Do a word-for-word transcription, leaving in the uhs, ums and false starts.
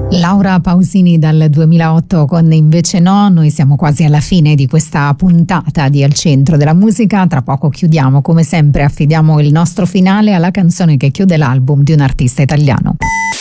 Laura Pausini dal duemilaotto con Invece no. Noi siamo quasi alla fine di questa puntata di Al Centro della Musica. Tra poco chiudiamo, come sempre affidiamo il nostro finale alla canzone che chiude l'album di un artista italiano.